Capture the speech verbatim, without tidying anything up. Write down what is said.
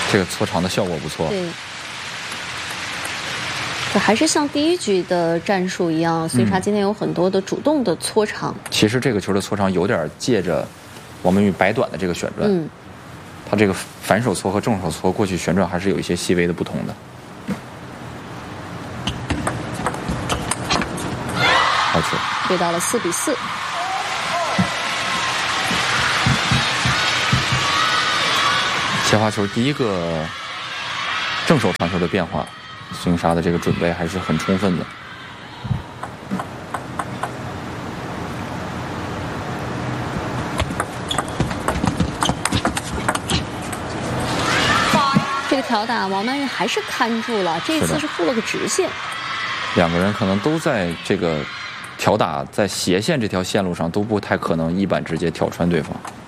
这个搓长的效果不错。 对。这还是像第一局的战术一样，孙莎今天有很多的主动的搓长。 嗯、其实这个球的搓长有点借着王曼玉摆短的这个旋转，嗯，他这个反手搓和正手搓过去旋转还是有一些细微的不同的。好球， 对到了四比四。 切花球第一个正手长球的变化。孙莎的这个准备还是很充分的。 这个挑打，王曼玉还是看住了，这一次是护了个直线。 两个人可能都在这个挑打在斜线这条线路上都不太可能一板直接挑穿对方。